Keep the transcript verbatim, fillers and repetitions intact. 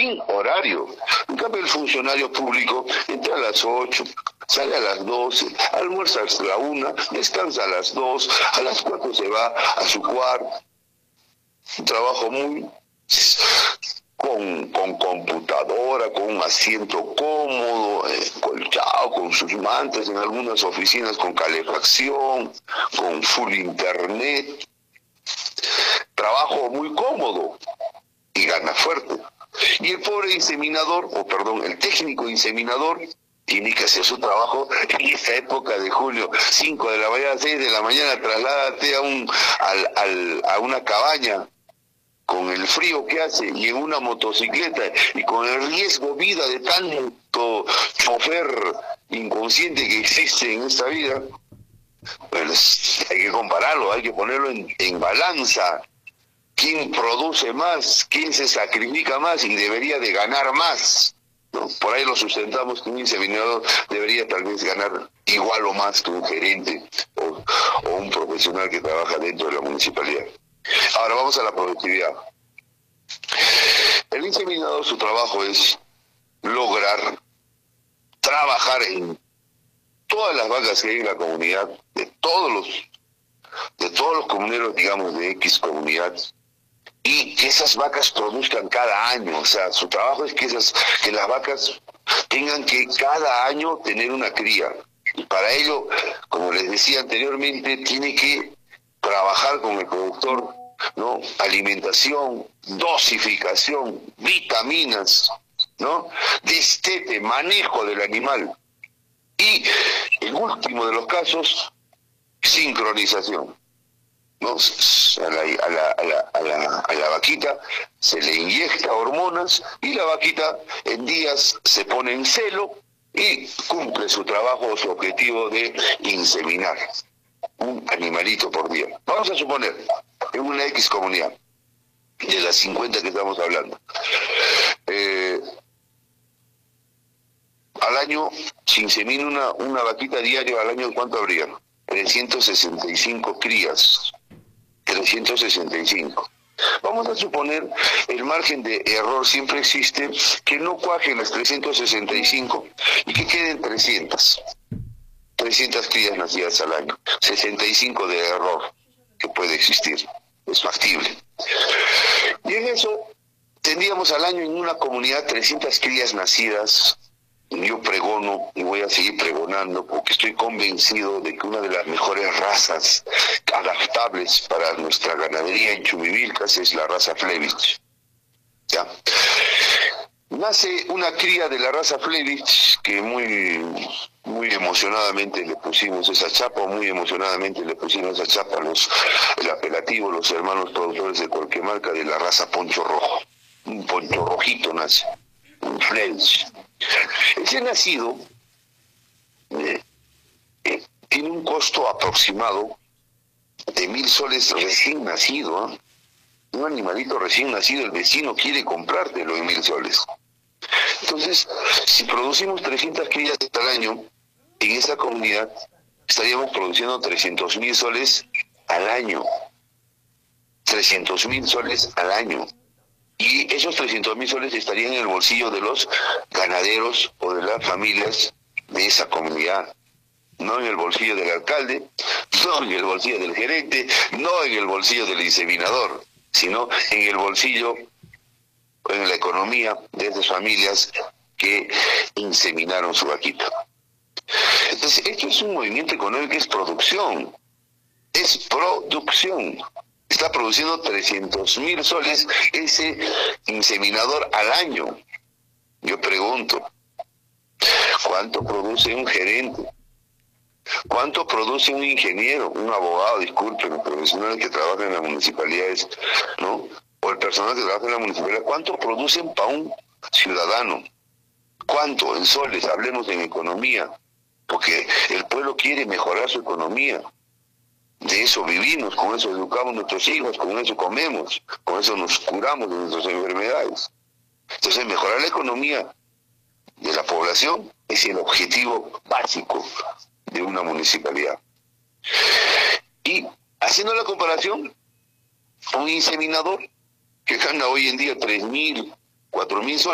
sin horario. En cambio, el funcionario público entra a las ocho, sale a las doce, almuerza a la una, descansa a las dos, a las cuatro se va a su cuarto. Un trabajo muy con, con computadora, con un asiento cómodo, eh, colchado, con sus mantas, en algunas oficinas con calefacción, con full internet. Trabajo muy cómodo y gana fuerte. Y el pobre inseminador, o perdón, el técnico inseminador, tiene que hacer su trabajo en esta época de julio, cinco de la mañana, seis de la mañana, trasládate a, un, al, al, a una cabaña, con el frío que hace, y en una motocicleta, y con el riesgo vida de tanto chofer inconsciente que existe en esta vida, pues hay que compararlo, hay que ponerlo en, en balanza. ¿Quién produce más? ¿Quién se sacrifica más y debería de ganar más? ¿No? Por ahí lo sustentamos que un inseminador debería tal vez ganar igual o más que un gerente o, o un profesional que trabaja dentro de la municipalidad. Ahora vamos a la productividad. El inseminador, su trabajo es lograr trabajar en todas las vacas que hay en la comunidad, de todos los, de todos los comuneros, digamos, de X comunidad, y que esas vacas produzcan cada año. O sea, su trabajo es que esas, que las vacas tengan que cada año tener una cría. Y para ello, como les decía anteriormente, tiene que trabajar con el productor, ¿no? Alimentación, dosificación, vitaminas, ¿no? Destete, manejo del animal. Y el último de los casos, sincronización, ¿no? A la, a la, a la, a la, a la vaquita se le inyecta hormonas y la vaquita en días se pone en celo y cumple su trabajo, su objetivo de inseminar un animalito por día. Vamos a suponer, en una X comunidad, de las cincuenta que estamos hablando, eh, al año, si insemina una, una vaquita diaria, al año, ¿cuánto habría? trescientas sesenta y cinco crías. trescientas sesenta y cinco. Vamos a suponer, el margen de error siempre existe, que no cuajen las trescientas sesenta y cinco y que queden trescientas. trescientas crías nacidas al año. sesenta y cinco de error que puede existir. Es factible. Y en eso tendríamos al año en una comunidad trescientas crías nacidas. Yo pregono y voy a seguir pregonando porque estoy convencido de que una de las mejores razas adaptables para nuestra ganadería en Chumivilcas es la raza Flevich. ¿Ya? Nace una cría de la raza Flevich que muy, muy emocionadamente le pusimos esa chapa, muy emocionadamente le pusimos esa chapa los, el apelativo, los hermanos productores de Colquemarca, de la raza Poncho Rojo. Un poncho rojito nace, un Flevich. Ese nacido eh, eh, tiene un costo aproximado de mil soles recién nacido, ¿eh? Un animalito recién nacido, el vecino quiere comprártelo en mil soles. Entonces, si producimos trescientas crías al año, en esa comunidad estaríamos produciendo trescientos mil soles al año. trescientos mil soles al año. Y esos trescientos mil soles estarían en el bolsillo de los ganaderos o de las familias de esa comunidad. No en el bolsillo del alcalde, no en el bolsillo del gerente, no en el bolsillo del inseminador, sino en el bolsillo, en la economía de esas familias que inseminaron su vaquita. Entonces, esto es un movimiento económico que es producción. Es producción. Está produciendo trescientos mil soles ese inseminador al año. Yo pregunto, ¿cuánto produce un gerente? ¿Cuánto produce un ingeniero, un abogado, disculpen, los profesionales que trabajan en las municipalidades, ¿no? O el personal que trabaja en la municipalidad, ¿cuánto producen para un ciudadano? ¿Cuánto en soles? Hablemos en economía, porque el pueblo quiere mejorar su economía. De eso vivimos, con eso educamos a nuestros hijos, con eso comemos, con eso nos curamos de nuestras enfermedades. Entonces, mejorar la economía de la población es el objetivo básico de una municipalidad. Y haciendo la comparación, un inseminador que gana hoy en día tres mil, cuatro mil soles,